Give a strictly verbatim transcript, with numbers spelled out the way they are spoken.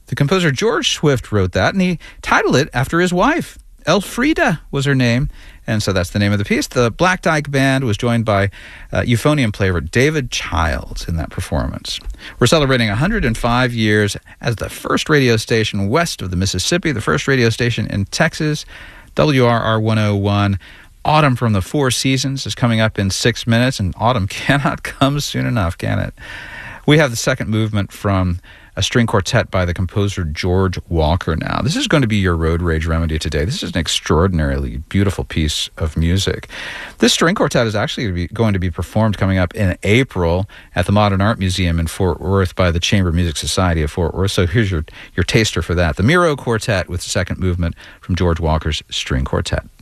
The composer George Swift wrote that, and he titled it after his wife. Elfrida was her name, and so that's the name of the piece. The Black Dyke Band was joined by uh, euphonium player David Childs in that performance. We're celebrating one hundred five years as the first radio station west of the Mississippi, the first radio station in Texas, W R R one oh one. Autumn from the Four Seasons is coming up in six minutes, and autumn cannot come soon enough, can it? We have the second movement from a string quartet by the composer George Walker now. This is going to be your road rage remedy today. This is an extraordinarily beautiful piece of music. This string quartet is actually going to be performed coming up in April at the Modern Art Museum in Fort Worth by the Chamber Music Society of Fort Worth. So here's your, your taster for that. The Miro Quartet with the second movement from George Walker's string quartet.